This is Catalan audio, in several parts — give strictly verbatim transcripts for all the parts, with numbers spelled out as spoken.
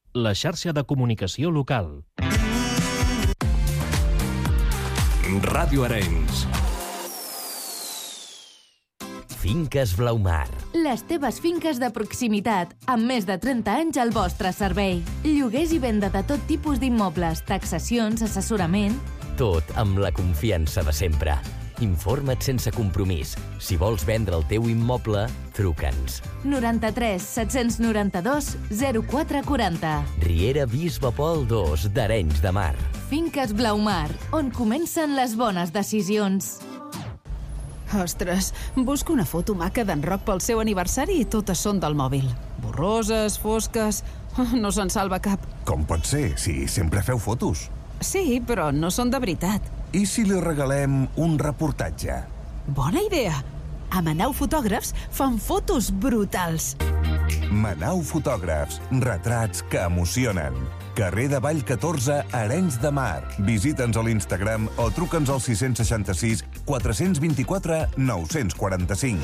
la xarxa de comunicació local. Ràdio Arenys. Finques Blaumar. Les teves finques de proximitat, amb més de trenta anys al vostre servei. Lloguers i venda de tot tipus d'immobles, taxacions, assessorament... Tot amb la confiança de sempre. Informa't sense compromís. Si vols vendre el teu immoble, truca'ns. noranta-tres set-cents noranta-dos zero quatre quaranta. Riera Bisbe Pol dos d'Arenys de Mar. Finques Blaumar, on comencen les bones decisions. Ostres, busco una foto maca d'en Roc pel seu aniversari i totes són del mòbil. Borroses, fosques... No se'n salva cap. Com pot ser, si sempre feu fotos? Sí, però no són de veritat. I si li regalem un reportatge? Bona idea! A Manau Fotògrafs fan fotos brutals. Manau Fotògrafs, retrats que emocionen. Carrer de Vall catorze, Arenys de Mar. Visita'ns a l'Instagram o truca'ns al sis seixanta sis quatre vint quatre nou quaranta-cinc.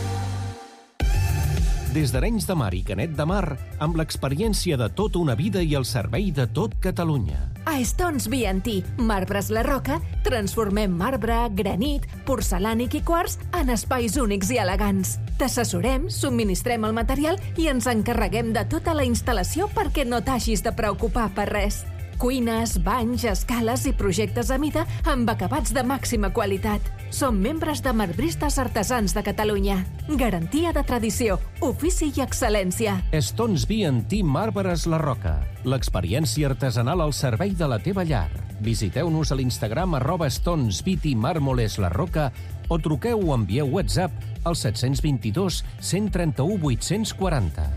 Des d'Arenys de Mar i Canet de Mar, amb l'experiència de tota una vida i el servei de tot Catalunya. A Stones B and T, Marbres La Roca, transformem marbre, granit, porcelànic i quars en espais únics i elegants. T'assessorem, subministrem el material i ens encarreguem de tota la instal·lació perquè no t'hagis de preocupar per res. Cuines, banys, escales i projectes a mida amb acabats de màxima qualitat. Som membres de Marbristes Artesans de Catalunya. Garantia de tradició, ofici i excel·lència. Stones B and T Marbres La Roca. L'experiència artesanal al servei de la teva llar. Visiteu-nos a l'Instagram arroba Stones B T Mármoles La Roca o truqueu o envieu WhatsApp al set dos dos, cent trenta-u, vuit-cents quaranta.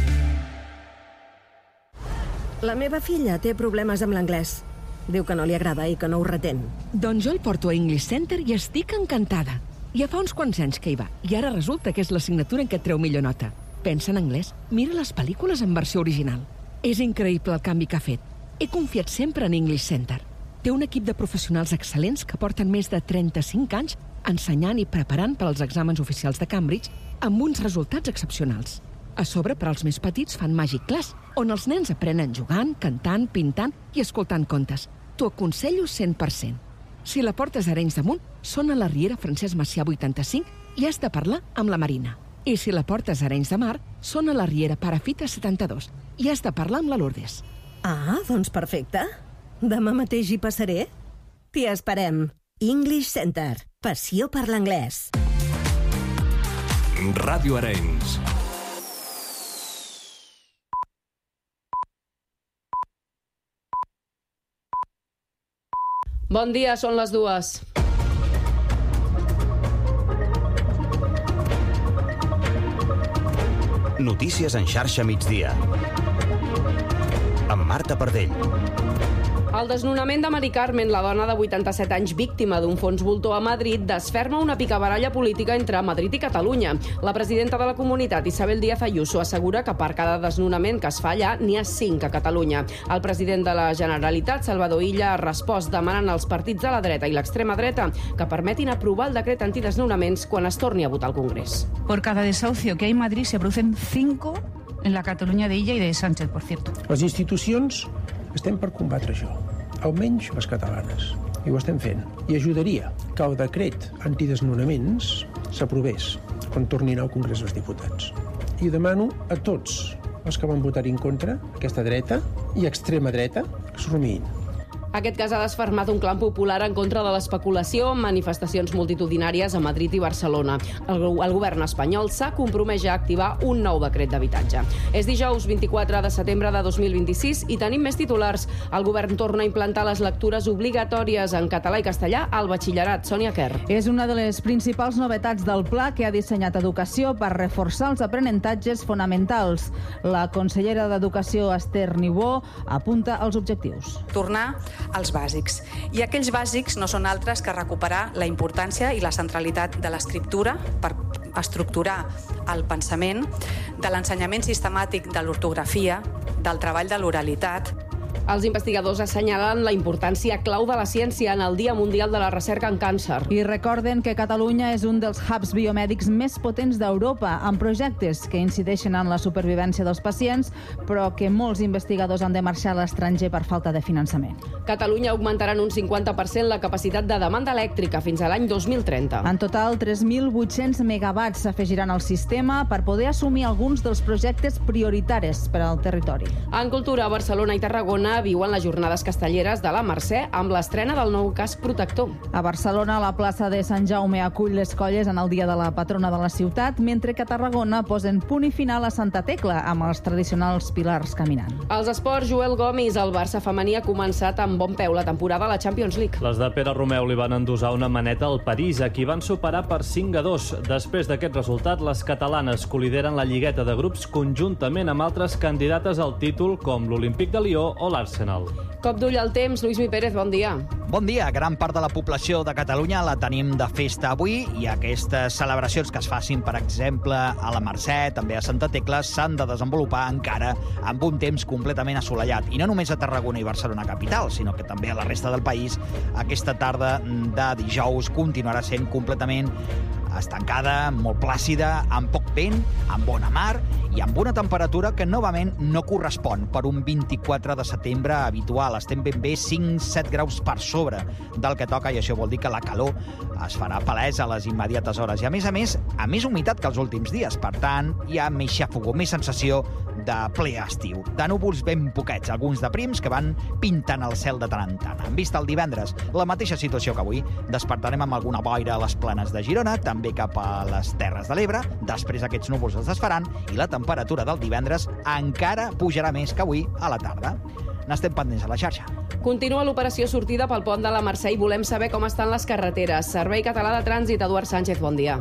La meva filla té problemes amb l'anglès. Diu que no li agrada i que no ho retén. Doncs jo el porto a English Center i estic encantada. Ja fa uns quants anys que hi va i ara resulta que és l'assignatura en què et treu millor nota. Pensa en anglès, mira les pel·lícules en versió original. És increïble el canvi que ha fet. He confiat sempre en English Center. Té un equip de professionals excel·lents que porten més de trenta-cinc anys ensenyant i preparant per als exàmens oficials de Cambridge amb uns resultats excepcionals. A sobre, per als més petits, fan Magic Class, on els nens aprenen jugant, cantant, pintant i escoltant contes. T'ho aconsello cent per cent. Si la portes a Arenys de Munt, són a la Riera Francesc Macià vuitanta-cinc i has de parlar amb la Marina. I si la portes a Arenys de Mar, són a la Riera Parafita setanta-dos i has de parlar amb la Lourdes. Ah, doncs perfecte. Demà mateix hi passaré. T'hi esperem. English Center. Passió per l'anglès. Ràdio Arenys. Bon dia, són les dues. Notícies en xarxa migdia. Amb Marta Pardell. El desnonament de Mari Carmen, la dona de vuitanta-set anys víctima d'un fons voltor a Madrid, desferma una picabaralla política entre Madrid i Catalunya. La presidenta de la comunitat, Isabel Díaz Ayuso, assegura que per cada desnonament que es fa allà, n'hi ha cinc a Catalunya. El president de la Generalitat, Salvador Illa, ha respost demanant als partits de la dreta i l'extrema dreta que permetin aprovar el decret antidesnonaments quan es torni a votar al Congrés. Por cada desahucio que hay en Madrid se producen cinco en la Catalunya de Illa i de Sánchez, por cierto. Les institucions estem per combatre això, almenys les catalanes, i ho estem fent. I ajudaria que el decret antidesnonaments s'aprovés quan tornin al Congrés dels Diputats. I demano a tots els que van votar en contra, aquesta dreta i extrema dreta, que s'ho rumiïn. Aquest cas ha desfermat un clam popular en contra de l'especulació amb manifestacions multitudinàries a Madrid i Barcelona. El, el govern espanyol s'ha compromès a activar un nou decret d'habitatge. És dijous vint-i-quatre de setembre de dos mil vint-i-sis i tenim més titulars. El govern torna a implantar les lectures obligatòries en català i castellà al batxillerat. Sònia Kerr. És una de les principals novetats del pla que ha dissenyat Educació per reforçar els aprenentatges fonamentals. La consellera d'Educació, Esther Niubó, apunta als objectius. Tornar als bàsics. I aquells bàsics no són altres que recuperar la importància i la centralitat de l'escriptura per estructurar el pensament, de l'ensenyament sistemàtic de l'ortografia, del treball de l'oralitat. Els investigadors assenyalen la importància clau de la ciència en el Dia Mundial de la Recerca en Càncer. I recorden que Catalunya és un dels hubs biomèdics més potents d'Europa, amb projectes que incideixen en la supervivència dels pacients, però que molts investigadors han de marxar a l'estranger per falta de finançament. Catalunya augmentarà en un cinquanta per cent la capacitat de demanda elèctrica fins a l'any dos mil trenta. En total, tres mil vuit-cents megawatts s'afegiran al sistema per poder assumir alguns dels projectes prioritaris per al territori. En cultura, Barcelona i Tarragona viuen les jornades castelleres de la Mercè amb l'estrena del nou casc protector. A Barcelona, la plaça de Sant Jaume acull les colles en el dia de la patrona de la ciutat, mentre que a Tarragona posen punt i final a Santa Tecla amb els tradicionals pilars caminant. Als esports, Joel Gomis, el Barça femení ha començat amb bon peu la temporada a la Champions League. Les de Pere Romeu li van endosar una maneta al París, a qui van superar per cinc a dos. Després d'aquest resultat, les catalanes colideren la lligueta de grups conjuntament amb altres candidates al títol com l'Olímpic de Lió o l'Arsenal. Cop d'ull al temps, Lluís Mi Pérez, bon dia. Bon dia. Gran part de la població de Catalunya la tenim de festa avui i aquestes celebracions que es facin, per exemple, a la Mercè, també a Santa Tecla, s'han de desenvolupar encara amb un temps completament assolellat. I no només a Tarragona i Barcelona capital, sinó que també a la resta del país aquesta tarda de dijous continuarà sent completament estancada, molt plàcida, amb poc vent, amb bona mar i amb una temperatura que novament no correspon per un vint-i-quatre de setembre habitual. Estem ben bé cinc a set graus per sobre del que toca i això vol dir que la calor es farà palès a les immediates hores. I a més a més, a més humitat que els últims dies. Per tant, hi ha més xafogó, més sensació de ple estiu. De núvols ben poquets, alguns de prims que van pintant el cel de tant en tant. En vista el divendres, la mateixa situació que avui. Despertarem amb alguna boira a les planes de Girona, també cap a les Terres de l'Ebre. Després aquests núvols es desfaran i la temperatura del divendres encara pujarà més que avui a la tarda. N'estem pendents a la xarxa. Continua l'operació sortida pel pont de la Mercè i volem saber com estan les carreteres. Servei Català de Trànsit, Eduard Sánchez, bon dia.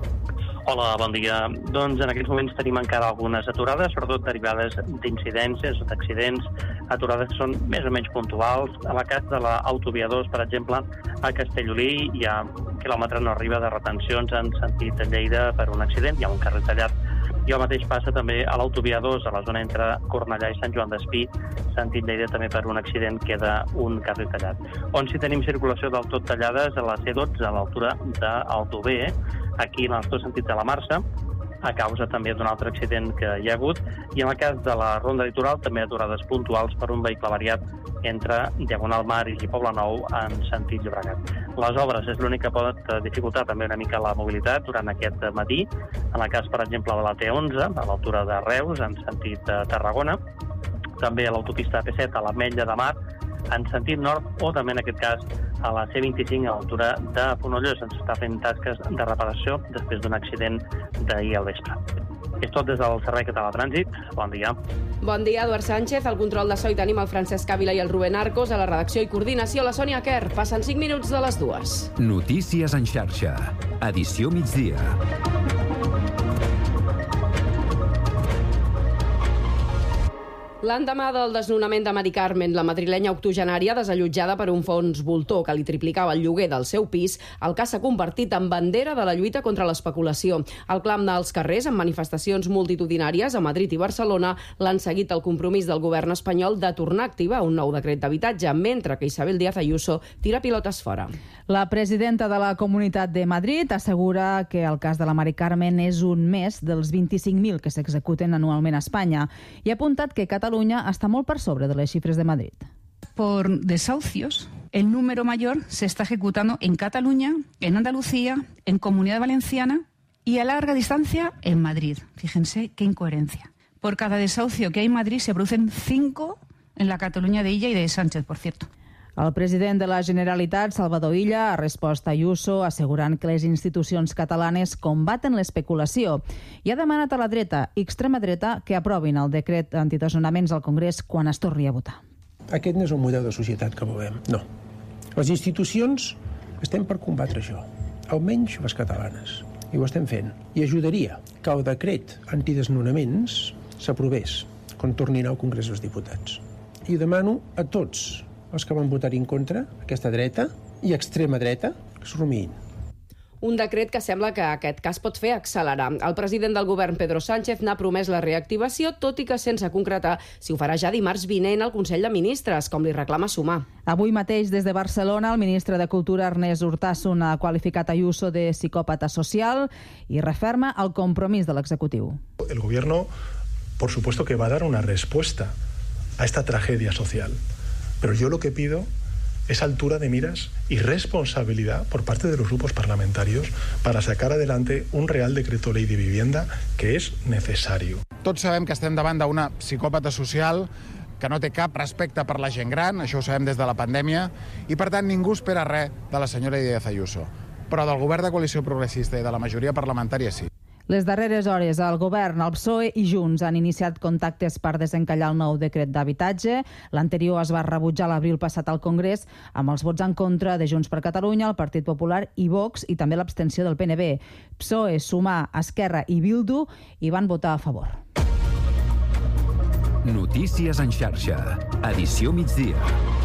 Hola, bon dia. Doncs en aquests moments tenim encara algunes aturades, sobretot derivades d'incidències o d'accidents, aturades que són més o menys puntuals. En el cas de l'autovia dos, per exemple, a Castellolí hi ha un quilòmetre no arriba de retencions en sentit de Lleida per un accident, hi ha un carrer tallat. I el mateix passa també a l'autovia dos, a la zona entre Cornellà i Sant Joan d'Espí, sentit Lleida també per un accident queda un carrer tallat. On sí tenim circulació del tot tallades a la C dotze, a l'altura d'Aldover, aquí en els dos sentits de la Marsa, a causa també d'un altre accident que hi ha hagut, i en el cas de la Ronda Litoral també aturades puntuals per un vehicle variat entre Diagonal Mar i Poble Nou en sentit Llobregat. Les obres és l'únic que pot dificultar també una mica la mobilitat durant aquest matí, en el cas, per exemple, de la T onze, a l'altura de Reus, en sentit de Tarragona, també a l'autopista P set a l'Ametlla de Mar, en sentit nord, o també en aquest cas a la C vint-i-cinc a l'altura de Fonollosa. Ens està fent tasques de reparació després d'un accident d'ahir al vespre. És tot des del Servei Català de Trànsit. Bon dia. Bon dia, Eduard Sánchez. Al control de so hi tenim el Francesc Ávila i el Rubén Arcos. A la redacció i coordinació la Sònia Kerr. Passen cinc minuts de les dues. Notícies en xarxa. Edició migdia. L'endemà del desnonament de Mari Carmen, la madrilenya octogenària desallotjada per un fons voltor que li triplicava el lloguer del seu pis, el cas s'ha convertit en bandera de la lluita contra l'especulació. El clam dels carrers, amb manifestacions multitudinàries a Madrid i Barcelona, l'han seguit el compromís del govern espanyol de tornar a activar un nou decret d'habitatge, mentre que Isabel Díaz Ayuso tira pilotes fora. La presidenta de la Comunitat de Madrid assegura que el cas de la Mari Carmen és un més dels vint-i-cinc mil que s'executen anualment a Espanya i ha apuntat que Catalunya Cataluña está muy por sobre de las cifras de Madrid. Por desahucios, el número mayor se está ejecutando en Cataluña, en Andalucía, en Comunidad Valenciana y a larga distancia en Madrid. Fíjense qué incoherencia. Por cada desahucio que hay en Madrid se producen cinco en la Cataluña de Illa y de Sánchez, por cierto. El president de la Generalitat, Salvador Illa, ha respost a Ayuso assegurant que les institucions catalanes combaten l'especulació i ha demanat a la dreta i extrema dreta que aprovin el decret antidesnonaments al Congrés quan es torni a votar. Aquest no és un model de societat que volem, no. Les institucions estem per combatre això, almenys les catalanes, i ho estem fent. I ajudaria que el decret antidesnonaments s'aprovés quan tornin al Congrés dels Diputats. I demano a tots els que van votar en contra, aquesta dreta i extrema dreta, que s'ho rumiïn. Un decret que sembla que aquest cas pot fer accelerar. El president del govern, Pedro Sánchez, n'ha promès la reactivació, tot i que sense concretar si ho farà ja dimarts vinent al Consell de Ministres, com li reclama Sumar. Avui mateix, des de Barcelona, el ministre de Cultura, Ernest Urtasun, ha qualificat Ayuso de psicòpata social i referma el compromís de l'executiu. El gobierno, por supuesto que va a dar una respuesta a esta tragedia social, pero yo lo que pido es altura de miras y responsabilidad por parte de los grupos parlamentarios para sacar adelante un Real Decreto Ley de Vivienda que és necessari. Tots sabem que estem davant d'una psicòpata social que no té cap respecte per la gent gran, això ho sabem des de la pandèmia, i per tant ningú espera res de la senyora Díaz Ayuso. Però del govern de coalició progressista i de la majoria parlamentària sí. Les darreres hores, el govern, el P S O E i Junts han iniciat contactes per desencallar el nou decret d'habitatge. L'anterior es va rebutjar l'abril passat al Congrés amb els vots en contra de Junts per Catalunya, el Partit Popular i Vox i també l'abstenció del P N B. P S O E, Sumar, Esquerra i Bildu hi van votar a favor. Notícies en xarxa. Edició migdia.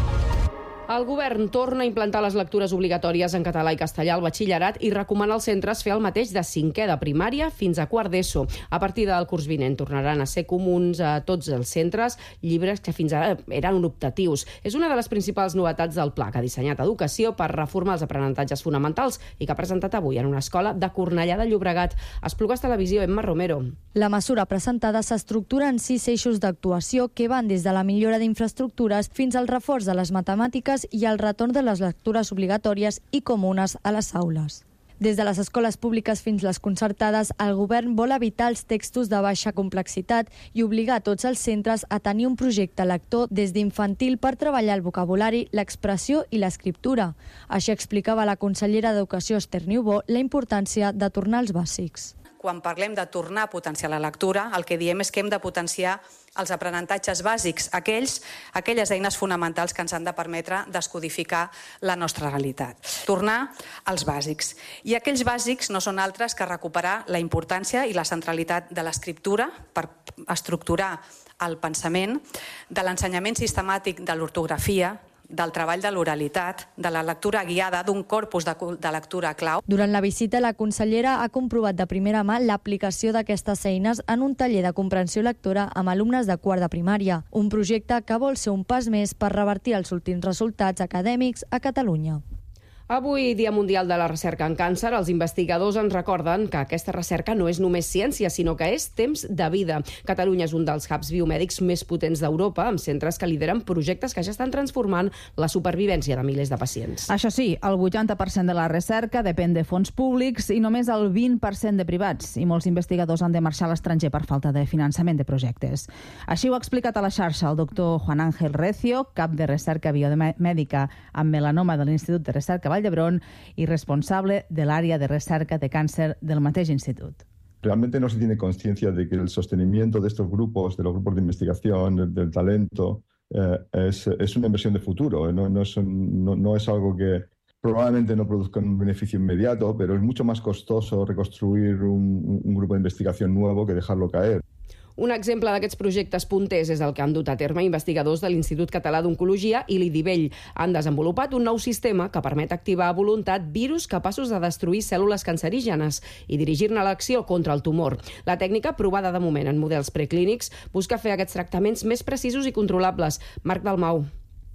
El govern torna a implantar les lectures obligatòries en català i castellà al batxillerat i recomana als centres fer el mateix de cinquè de primària fins a quart d'ESO. A partir del curs vinent tornaran a ser comuns a tots els centres llibres que fins ara eren optatius. És una de les principals novetats del pla que ha dissenyat Educació per reformar els aprenentatges fonamentals i que ha presentat avui en una escola de Cornellà de Llobregat. Esplugues Televisió, Emma Romero. La mesura presentada s'estructura en sis eixos d'actuació que van des de la millora d'infraestructures fins al reforç de les matemàtiques i el retorn de les lectures obligatòries i comunes a les aules. Des de les escoles públiques fins les concertades, el govern vol evitar els textos de baixa complexitat i obligar tots els centres a tenir un projecte lector des d'infantil per treballar el vocabulari, l'expressió i l'escriptura. Així explicava la consellera d'Educació, Esther Niubó, la importància de tornar als bàsics. Quan parlem de tornar a potenciar la lectura, el que diem és que hem de potenciar els aprenentatges bàsics, aquells, aquelles eines fonamentals que ens han de permetre descodificar la nostra realitat. Tornar als bàsics. I aquells bàsics no són altres que recuperar la importància i la centralitat de l'escriptura per estructurar el pensament, de l'ensenyament sistemàtic de l'ortografia, del treball de l'oralitat, de la lectura guiada, d'un corpus de, de lectura clau. Durant la visita, la consellera ha comprovat de primera mà l'aplicació d'aquestes eines en un taller de comprensió lectora amb alumnes de quart de primària, un projecte que vol ser un pas més per revertir els últims resultats acadèmics a Catalunya. Avui, Dia Mundial de la Recerca en Càncer, els investigadors ens recorden que aquesta recerca no és només ciència, sinó que és temps de vida. Catalunya és un dels hubs biomèdics més potents d'Europa, amb centres que lideren projectes que ja estan transformant la supervivència de milers de pacients. Això sí, el vuitanta per cent de la recerca depèn de fons públics i només el vint per cent de privats, i molts investigadors han de marxar a l'estranger per falta de finançament de projectes. Així ho ha explicat a la xarxa el doctor Juan Ángel Recio, cap de recerca biomèdica amb melanoma de l'Institut de Recerca Vall d'Hebron y responsable del área de recerca de cáncer del mateix institut. Realmente no se tiene conciencia de que el sostenimiento de estos grupos, de los grupos de investigación, del, del talento, eh, es, es una inversión de futuro. No, no, es un, no, no es algo que probablemente no produzca un beneficio inmediato, pero es mucho más costoso reconstruir un, un grupo de investigación nuevo que dejarlo caer. Un exemple d'aquests projectes punters és el que han dut a terme investigadors de l'Institut Català d'Oncologia i l'Idivell. Han desenvolupat un nou sistema que permet activar a voluntat virus capaços de destruir cèl·lules cancerígenes i dirigir-ne l'acció contra el tumor. La tècnica, provada de moment en models preclínics, busca fer aquests tractaments més precisos i controlables. Marc Dalmau.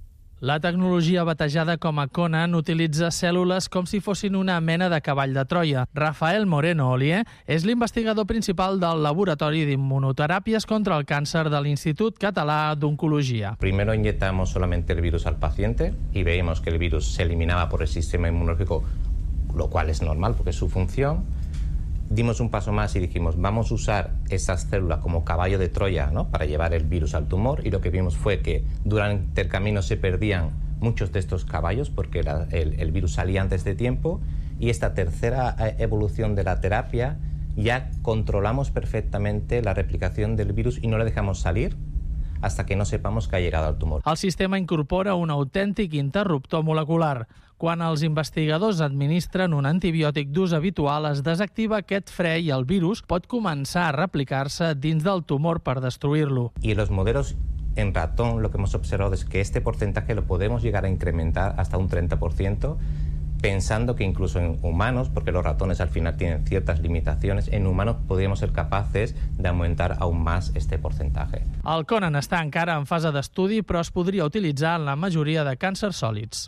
La tecnologia batejada com a Conan utilitza cèl·lules com si fossin una mena de cavall de Troia. Rafael Moreno Olier és l'investigador principal del Laboratori d'Inmunoteràpies contra el Càncer de l'Institut Català d'Oncologia. Primero inyectamos solamente el virus al paciente y veíamos que el virus se eliminaba por el sistema inmunológico, lo cual es normal porque es su función. Dimos un paso más y dijimos, vamos a usar esas células como caballo de Troya, ¿no?, para llevar el virus al tumor, y lo que vimos fue que durante el camino se perdían muchos de estos caballos porque la, el, el virus salía antes de tiempo, y esta tercera evolución de la terapia ya controlamos perfectamente la replicación del virus y no le dejamos salir hasta que no sepamos que ha llegado al tumor. El sistema incorpora un autèntic interruptor molecular. Quan els investigadors administren un antibiòtic d'ús habitual, es desactiva aquest fre i el virus pot començar a replicar-se dins del tumor per destruir-lo. Y en los modelos en ratón lo que hemos observado es que este porcentaje lo podemos llegar a incrementar hasta un treinta por ciento pensando que incluso en humanos, porque los ratones al final tienen ciertas limitaciones, en humanos podríamos ser capaces de aumentar aún más este porcentaje. El Conan està encara en fase d'estudi, però es podria utilitzar en la majoria de càncers sòlids.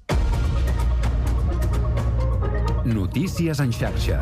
Notícies en xarxa.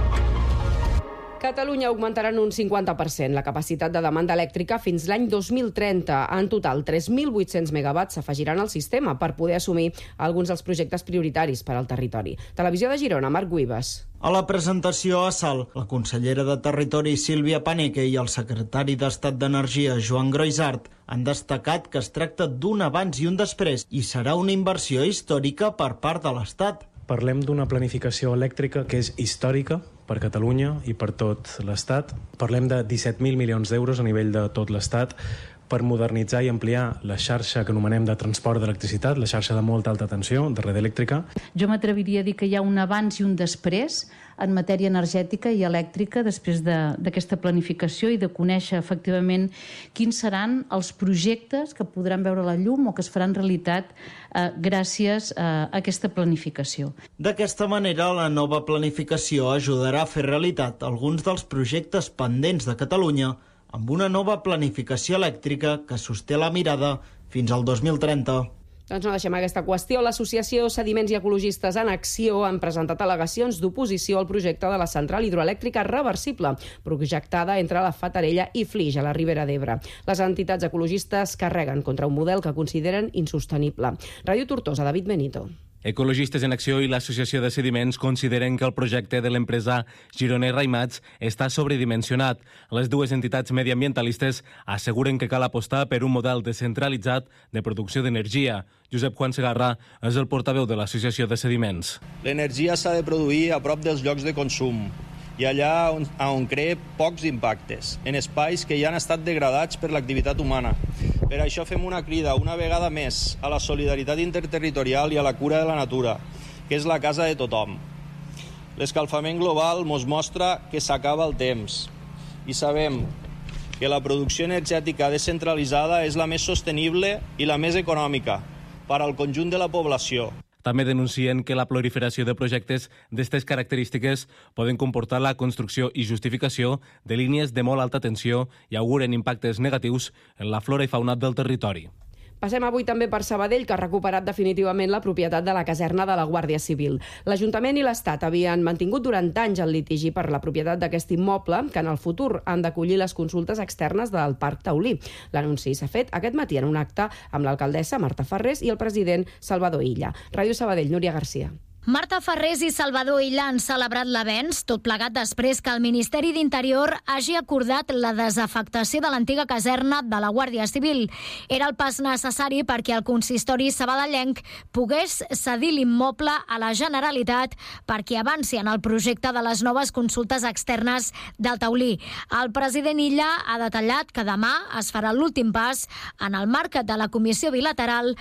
Catalunya augmentarà en un cinquanta per cent la capacitat de demanda elèctrica fins l'any dos mil trenta. En total, tres mil vuit-cents megawatts s'afegiran al sistema per poder assumir alguns dels projectes prioritaris per al territori. Televisió de Girona, Marc Guibas. A la presentació a Salt, la consellera de Territori Sílvia Paneque i el secretari d'Estat d'Energia Joan Groisart han destacat que es tracta d'un abans i un després i serà una inversió històrica per part de l'Estat. Parlem d'una planificació elèctrica que és històrica per Catalunya i per tot l'Estat. Parlem de disset mil milions d'euros a nivell de tot l'Estat per modernitzar i ampliar la xarxa que anomenem de transport d'electricitat, la xarxa de molta alta tensió, de red elèctrica. Jo m'atreviria a dir que hi ha un abans i un després en matèria energètica i elèctrica després d'aquesta de, planificació i de conèixer efectivament quins seran els projectes que podran veure la llum o que es faran realitat eh, gràcies a aquesta planificació. D'aquesta manera, la nova planificació ajudarà a fer realitat alguns dels projectes pendents de Catalunya amb una nova planificació elèctrica que sosté la mirada fins al dos mil trenta. Doncs no deixem aquesta qüestió. L'Associació Sediments i Ecologistes en Acció han presentat al·legacions d'oposició al projecte de la central hidroelèctrica reversible, projectada entre la Fatarella i Flix, a la Ribera d'Ebre. Les entitats ecologistes carreguen contra un model que consideren insostenible. Ràdio Tortosa, David Benito. Ecologistes en Acció i l'Associació de Sediments consideren que el projecte de l'empresa Gironès Raimats està sobredimensionat. Les dues entitats mediambientalistes asseguren que cal apostar per un model descentralitzat de producció d'energia. Josep Juan Segarra és el portaveu de l'Associació de Sediments. L'energia s'ha de produir a prop dels llocs de consum i allà on, on crea pocs impactes, en espais que ja han estat degradats per l'activitat humana. Per això fem una crida una vegada més a la solidaritat interterritorial i a la cura de la natura, que és la casa de tothom. L'escalfament global ens mostra que s'acaba el temps i sabem que la producció energètica descentralitzada és la més sostenible i la més econòmica per al conjunt de la població. També denuncien que la proliferació de projectes d'aquestes característiques poden comportar la construcció i justificació de línies de molt alta tensió i auguren impactes negatius en la flora i fauna del territori. Passem avui també per Sabadell, que ha recuperat definitivament la propietat de la caserna de la Guàrdia Civil. L'Ajuntament i l'Estat havien mantingut durant anys el litigi per la propietat d'aquest immoble, que en el futur han d'acollir les consultes externes del Parc Taulí. L'anunci s'ha fet aquest matí en un acte amb l'alcaldessa Marta Farrés i el president Salvador Illa. Ràdio Sabadell, Núria Garcia. Marta Farrés i Salvador Illa han celebrat l'avenç, tot plegat després que el Ministeri d'Interior hagi acordat la desafectació de l'antiga caserna de la Guàrdia Civil. Era el pas necessari perquè el consistori sabadellenc pogués cedir l'immoble a la Generalitat perquè avanci en el projecte de les noves consultes externes del Taulí. El president Illa ha detallat que demà es farà l'últim pas en el marc de la Comissió Bilateral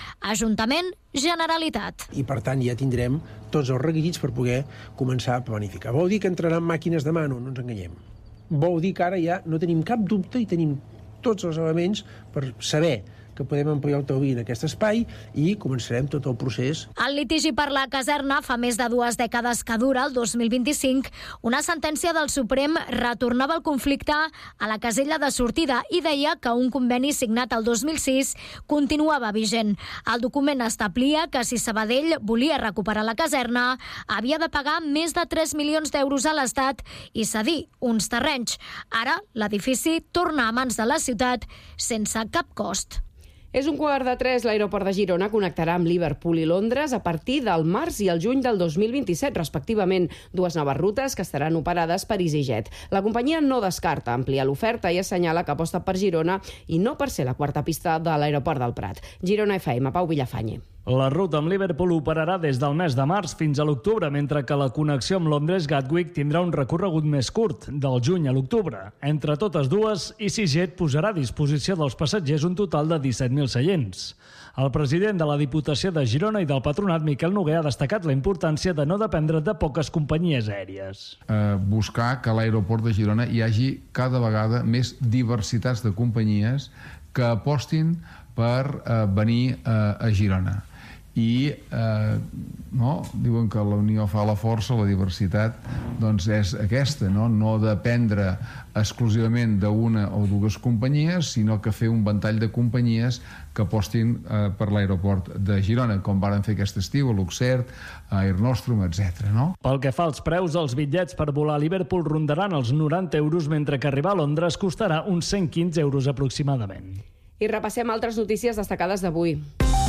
Ajuntament-Generalitat. I per tant ja tindrem tots els requisits per poder començar a planificar. Vol dir que entraran màquines demà? No, no ens enganyem. Vol dir que ara ja no tenim cap dubte i tenim tots els elements per saber que podem ampliar el Taulí en aquest espai i començarem tot el procés. El litigi per la caserna fa més de dues dècades que dura, el dos mil vint-i-cinc. Una sentència del Suprem retornava el conflicte a la casella de sortida i deia que un conveni signat el dos mil sis continuava vigent. El document establia que si Sabadell volia recuperar la caserna havia de pagar més de tres milions d'euros a l'Estat i cedir uns terrenys. Ara l'edifici torna a mans de la ciutat sense cap cost. És un quart de tres. L'aeroport de Girona connectarà amb Liverpool i Londres a partir del març i el juny del dos mil vint-i-set, respectivament, dues noves rutes que estaran operades per EasyJet. La companyia no descarta ampliar l'oferta i assenyala que aposta per Girona i no per ser la quarta pista de l'aeroport del Prat. Girona F M, Pau Villafañe. La ruta amb Liverpool operarà des del mes de març fins a l'octubre, mentre que la connexió amb Londres Gatwick tindrà un recorregut més curt, del juny a l'octubre. Entre totes dues, EasyJet posarà a disposició dels passatgers un total de disset mil seients. El president de la Diputació de Girona i del Patronat, Miquel Noguer, ha destacat la importància de no dependre de poques companyies aèries. Eh, buscar que a l'aeroport de Girona hi hagi cada vegada més diversitats de companyies que apostin per eh, venir eh, a Girona. i eh, no? diuen que la unió fa la força, la diversitat doncs és aquesta, no, no dependre exclusivament d'una o dues companyies, sinó que fer un ventall de companyies que apostin eh, per l'aeroport de Girona, com varen fer aquest estiu a Luxert, a Air Nostrum, etcètera. No? Pel que fa als preus, els bitllets per volar a Liverpool rondaran els noranta euros, mentre que arribar a Londres costarà uns cent quinze euros aproximadament. I repassem altres notícies destacades d'avui.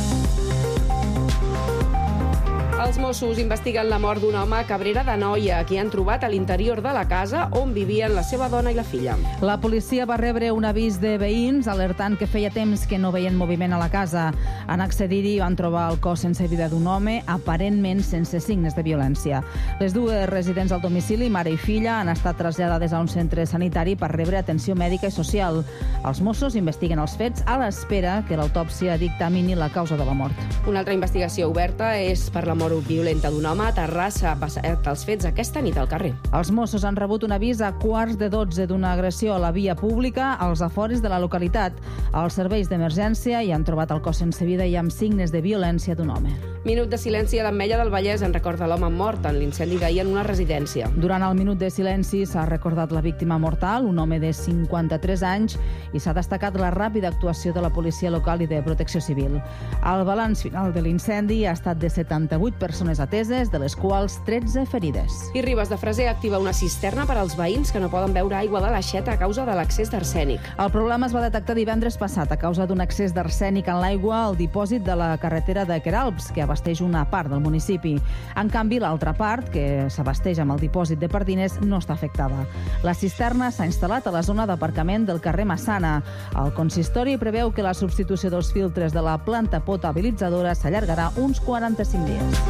Els Mossos investiguen la mort d'un home a Cabrera d'Anoia, qui han trobat a l'interior de la casa on vivien la seva dona i la filla. La policia va rebre un avís de veïns alertant que feia temps que no veien moviment a la casa. En accedir-hi van trobar el cos sense vida d'un home, aparentment sense signes de violència. Les dues residents al domicili, mare i filla, han estat traslladades a un centre sanitari per rebre atenció mèdica i social. Els Mossos investiguen els fets a l'espera que l'autòpsia dictamini la causa de la mort. Una altra investigació oberta és per la mort violenta d'un home a Terrassa, passat els fets aquesta nit al carrer. Els Mossos han rebut un avís a quarts de dotze d'una agressió a la via pública als afores de la localitat. Els serveis d'emergència hi han trobat el cos sense vida i amb signes de violència d'un home. Minut de silenci a l'Ametlla del Vallès en record de l'home mort en l'incendi d'ahir en una residència. Durant el minut de silenci s'ha recordat la víctima mortal, un home de cinquanta-tres anys, i s'ha destacat la ràpida actuació de la policia local i de protecció civil. El balanç final de l'incendi ha estat de setanta-vuit persones ateses, de les quals tretze ferides. I Ribes de Freser activa una cisterna per als veïns que no poden beure aigua de l'aixeta a causa de l'accés d'arsènic. El problema es va detectar divendres passat a causa d'un excés d'arsènic en l'aigua al dipòsit de la carretera de Queralbs, que abasteix una part del municipi. En canvi, l'altra part, que s'abasteix amb el dipòsit de Pardines, no està afectada. La cisterna s'ha instal·lat a la zona d'aparcament del carrer Massana. El consistori preveu que la substitució dels filtres de la planta potabilitzadora s'allargarà uns quaranta-cinc dies.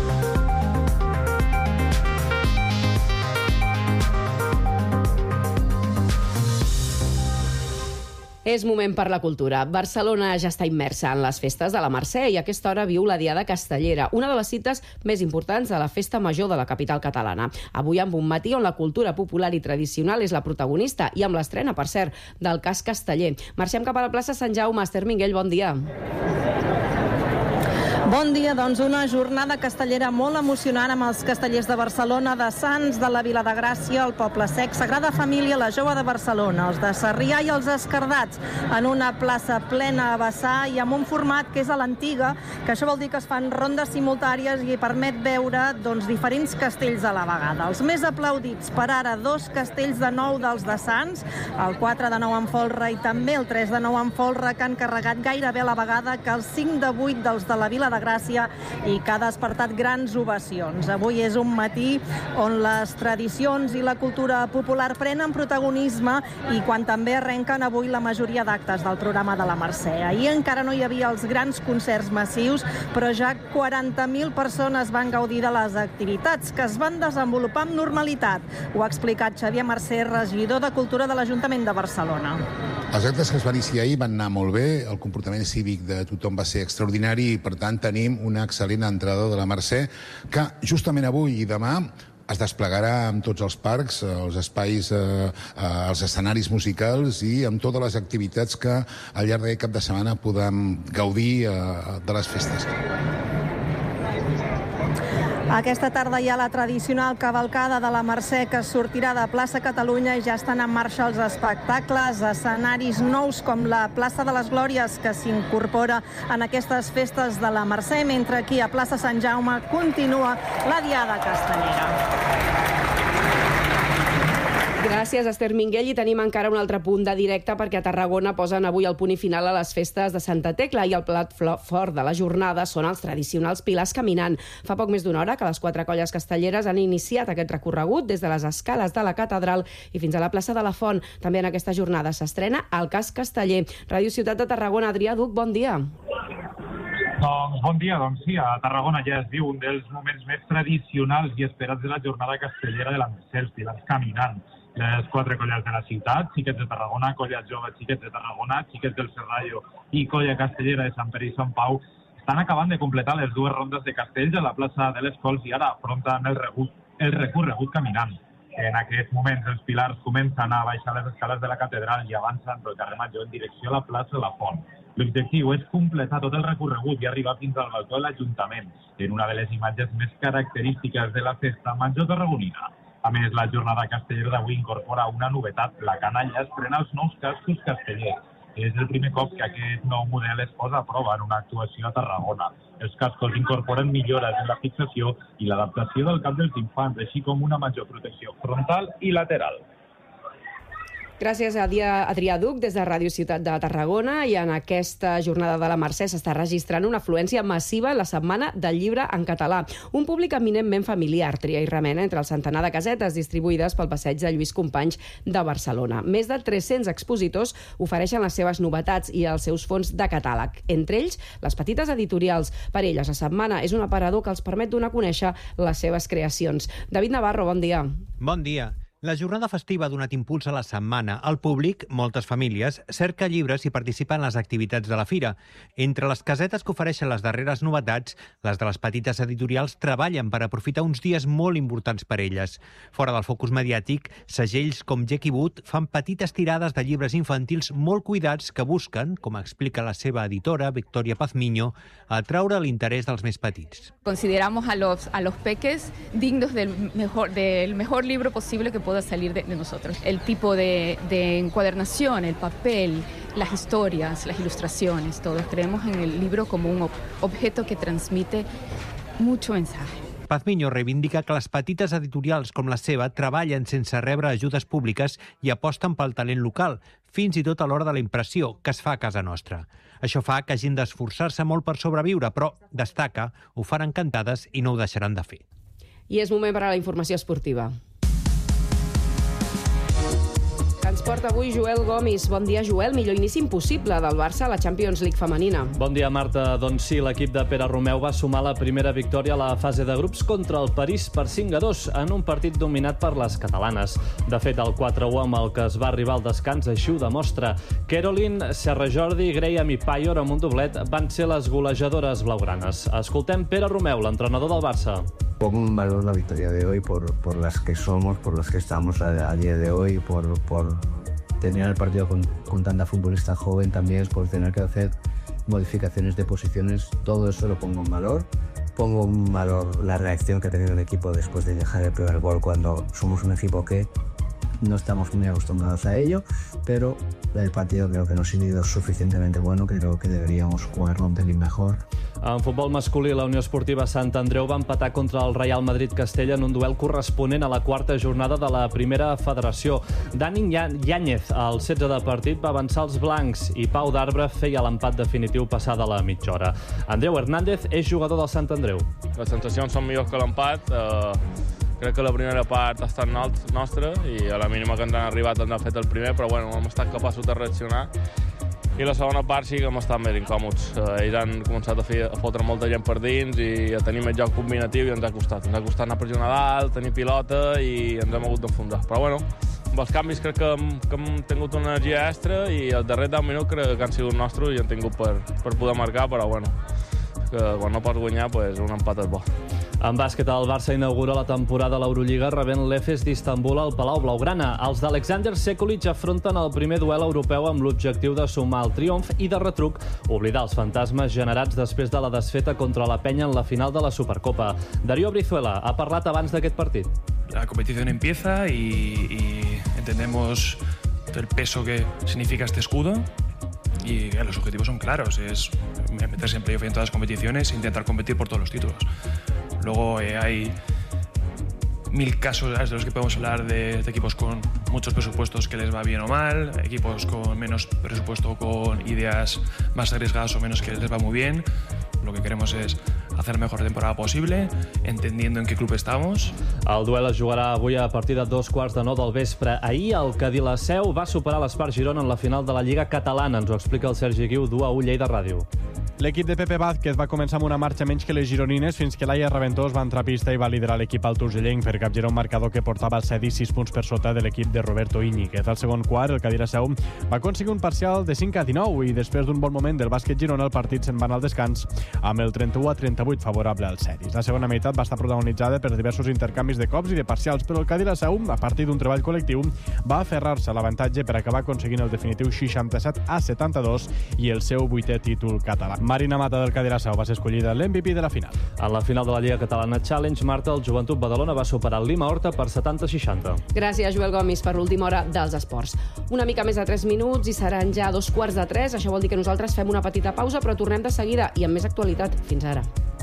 És moment per la cultura. Barcelona ja està immersa en les festes de la Mercè i a aquesta hora viu la Diada Castellera, una de les cites més importants de la festa major de la capital catalana. Avui amb un matí on la cultura popular i tradicional és la protagonista i amb l'estrena, per cert, del Cas Casteller. Marxem cap a la plaça Sant Jaume. Esther Minguell, bon dia. Bon dia, doncs una jornada castellera molt emocionant amb els castellers de Barcelona, de Sants, de la Vila de Gràcia, el Poble Sec, Sagrada Família, la Jove de Barcelona, els de Sarrià i els Escardats, en una plaça plena a vessar i amb un format que és a l'antiga, que això vol dir que es fan rondes simultànies i permet veure doncs, diferents castells a la vegada. Els més aplaudits per ara, dos castells de nou dels de Sants, el quatre de nou en folre i també el tres de nou en folre, que han carregat gairebé a la vegada que els cinc de vuit dels de la Vila de Gràcia i que ha despertat grans ovacions. Avui és un matí on les tradicions i la cultura popular prenen protagonisme i quan també arrenquen avui la majoria d'actes del programa de la Mercè. Ahir encara no hi havia els grans concerts massius, però ja quaranta mil persones van gaudir de les activitats que es van desenvolupar amb normalitat. Ho ha explicat Xavier Mercè, regidor de Cultura de l'Ajuntament de Barcelona. Els actes que es van iniciar ahir van anar molt bé, el comportament cívic de tothom va ser extraordinari i, per tant, tenim una excel·lent entrada de la Mercè que justament avui i demà es desplegarà amb tots els parcs, els espais, eh, els escenaris musicals i amb totes les activitats que al llarg d'aquest cap de setmana podem gaudir eh, de les festes. Aquesta tarda hi ha la tradicional cavalcada de la Mercè que sortirà de plaça Catalunya i ja estan en marxa els espectacles, escenaris nous com la plaça de les Glòries que s'incorpora en aquestes festes de la Mercè, mentre aquí a plaça Sant Jaume continua la Diada Castellera. Gràcies, Esther Minguell. I tenim encara un altre punt de directe perquè a Tarragona posen avui el punt i final a les festes de Santa Tecla i el plat fort de la jornada són els tradicionals pilars caminant. Fa poc més d'una hora que les quatre colles castelleres han iniciat aquest recorregut des de les escales de la catedral i fins a la plaça de la Font. També en aquesta jornada s'estrena el Cas Casteller. Ràdio Ciutat de Tarragona, Adrià Duc, bon dia. Doncs bon dia, doncs sí, a Tarragona ja es viu un dels moments més tradicionals i esperats de la jornada castellera de la Mercè, els pilars caminant. Les quatre colles de la ciutat, Xiquets de Tarragona, Colla Jove, Xiquets de Tarragona, Xiquets del Serrallo i Colla Castellera de Sant Pere i Sant Pau, estan acabant de completar les dues rondes de castells a la plaça de les Cols i ara afronten el, el recorregut caminant. En aquests moments els pilars comencen a baixar les escales de la catedral i avancen pel carrer Major en direcció a la plaça de la Font. L'objectiu és completar tot el recorregut i arribar fins al balcó de l'Ajuntament, en una de les imatges més característiques de la festa major tarragonina. A més, la jornada castellera d'avui incorpora una novetat. La canalla estrena els nous cascos castellers. És el primer cop que aquest nou model es posa a prova en una actuació a Tarragona. Els cascos incorporen millores en la fixació i l'adaptació del cap dels infants, així com una major protecció frontal i lateral. Gràcies a Adrià Duc des de Ràdio Ciutat de Tarragona, i en aquesta jornada de la Mercè s'està registrant una afluència massiva en la Setmana del Llibre en català. Un públic eminentment familiar tria i remena entre el centenar de casetes distribuïdes pel passeig de Lluís Companys de Barcelona. Més de tres-cents expositors ofereixen les seves novetats i els seus fons de catàleg. Entre ells, les petites editorials. Per elles, la setmana és un aparador que els permet donar a conèixer les seves creacions. David Navarro, bon dia. Bon dia. La jornada festiva ha donat impuls a la setmana. El públic, moltes famílies, cerca llibres i participa en les activitats de la fira. Entre les casetes que ofereixen les darreres novetats, les de les petites editorials treballen per aprofitar uns dies molt importants per elles. Fora del focus mediàtic, segells com Jackie Wood fan petites tirades de llibres infantils molt cuidats que busquen, com explica la seva editora, Victoria Pazmiño, atraure l'interès dels més petits. Consideramos a los, a los peques dignos del mejor, del mejor libro posible que pueda salir de, de nosotros. El tipo de, de encuadernación, el papel, las historias, las ilustraciones, todos creemos en el libro como un ob objeto que transmite mucho mensaje. Pazmiño reivindica que les petites editorials com la seva treballen sense rebre ajudes públiques i aposten pel talent local, fins i tot a l'hora de la impressió, que es fa a casa nostra. Això fa que hagin d'esforçar-se molt per sobreviure, però, destaca, ho faran encantades i no ho deixaran de fer. I és moment per a la informació esportiva. Ens porta avui Joel Gomis. Bon dia, Joel. Millor inici impossible del Barça a la Champions League femenina. Bon dia, Marta. Doncs sí, l'equip de Pere Romeu va sumar la primera victòria a la fase de grups contra el París per cinc a dos en un partit dominat per les catalanes. De fet, el quatre a u amb el que es va arribar al descans així ho demostra. Caroline, Serra Jordi, Graham i Payor amb un doblet van ser les golejadores blaugranes. Escoltem Pere Romeu, l'entrenador del Barça. Pongo en valor la victoria de hoy por, por las que somos, por las que estamos a, a día de hoy, por, por tener el partido con, con tanta futbolista joven también, por tener que hacer modificaciones de posiciones. Todo eso lo pongo en valor. Pongo en valor la reacción que ha tenido el equipo después de dejar el primer gol, cuando somos un equipo que no estamos muy acostumbrados a ello, pero el partido creo que no ha sido suficientemente bueno, creo que deberíamos jugarlo un pelín mejor. En futbol masculí, la Unió Esportiva Sant Andreu va empatar contra el Real Madrid-Castella en un duel corresponent a la quarta jornada de la primera federació. Dani Yáñez, al setze de partit, va avançar els blancs i Pau d'Arbre feia l'empat definitiu passada la mitja hora. Andreu Hernández és jugador del Sant Andreu. Les sensacions són millors que l'empat. Eh, crec que la primera part ha estat nostra i a la mínima que ens han arribat ens han fet el primer, però bueno, hem estat capaços de reaccionar. I la segona part sí que hem estat més incòmodes. Eh, ells han començat a, fer, a fotre molta gent per dins i a tenir més joc combinatiu i ens ha costat. Ens ha costat anar a pressionar dalt, tenir pilota i ens hem hagut d'enfondar. Però bueno, amb els canvis crec que hem, que hem tingut una energia extra i els darrers deu minuts crec que han sigut nostres i han tingut per, per poder marcar, però bueno, que quan no pots guanyar, pues, un empat és bo. En bàsquet, el Barça inaugura la temporada a l'Eurolliga rebent l'Efes d'Istanbul al Palau Blaugrana. Els d'Alexander Sekulic afronten el primer duel europeu amb l'objectiu de sumar el triomf i de retruc oblidar els fantasmes generats després de la desfeta contra la Penya en la final de la Supercopa. Darío Brizuela ha parlat abans d'aquest partit. La competición empieza y, y entendemos el peso que significa este escudo. Y los objetivos son claros, es meterse en playoff en todas las competiciones e intentar competir por todos los títulos. Luego eh, hay mil casos de los que podemos hablar de, de equipos con muchos presupuestos que les va bien o mal, equipos con menos presupuesto, con ideas más arriesgadas o menos que les va muy bien. Lo que queremos es hacer la mejor temporada posible, entendiendo en qué club estamos. El duel es jugarà avui a partir de dos quarts de nou del vespre. Ahir el Cadí la Seu va superar l'Espart Girona en la final de la Lliga Catalana. Ens ho explica el Sergi Guiu, d'U A U Lleida Ràdio. L'equip de Pepe Vázquez va començar amb una marxa menys que les gironines fins que Laia Raventós va entrar a pista i va liderar l'equip al Turgellenc per capgirar un marcador que portava set i sis punts per sota de l'equip de Roberto Íñiguez. Al segon quart, el Cadira-Seu va aconseguir un parcial de cinc a dinou i després d'un bon moment del bàsquet Girona el partit se'n va anar al descans amb el trenta-u a trenta-vuit favorable als Ceris. La segona meitat va estar protagonitzada per diversos intercanvis de cops i de parcials, però el Cadira-Seu, a partir d'un treball col·lectiu, va aferrar-se a l'avantatge per acabar aconseguint el definitiu seixanta-set a setanta-dos i el seu vuitè títol català. Marina Mata del Cadira-Seu va ser escollida l'M V P de la final. En la final de la Lliga Catalana Challenge, Marta, el Joventut Badalona va superar el Lima Horta per setanta a seixanta. Gràcies, Joel Gomis, per l'última hora dels esports. Una mica més de tres minuts i seran ja dos quarts de tres. Això vol dir que nosaltres fem una petita pausa, però tornem de seguida i amb més actualitat. Fins ara.